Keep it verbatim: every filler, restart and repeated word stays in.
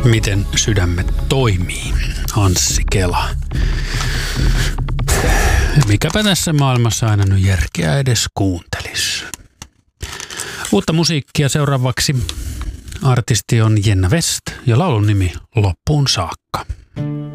Miten sydämet toimii, Anssi Kela. Mikäpä tässä maailmassa aina nyt järkeä edes kuuntelis. Uutta musiikkia seuraavaksi. Artisti on Jenna West ja laulun nimi Loppuun saakka.